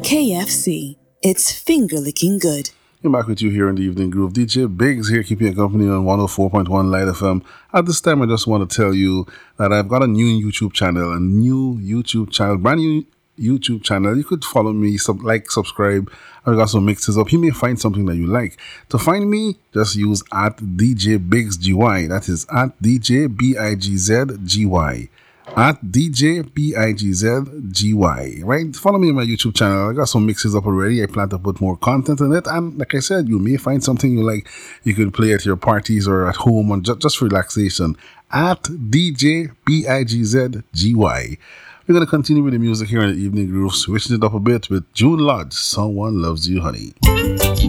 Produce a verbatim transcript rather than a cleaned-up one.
K F C. It's finger licking good. I'm back with you here in the Evening Groove. D J Biggs here, keeping you company on one oh four point one Light F M. At this time, I just want to tell you that I've got a new YouTube channel, a new YouTube channel, brand new YouTube channel. You could follow me, sub, like, subscribe. I've got some mixes up. You may find something that you like. To find me, just use at D J Biggs G Y. That is at D J B I G Z G Y. At D J B I G Z G Y. Right? Follow me on my YouTube channel. I got some mixes up already. I plan to put more content in it. And like I said, you may find something you like. You could play at your parties or at home and just, just for relaxation. At D J B I G Z G Y. We're going to continue with the music here in the Evening Groove, switching it up a bit with June Lodge, Someone Loves You, Honey.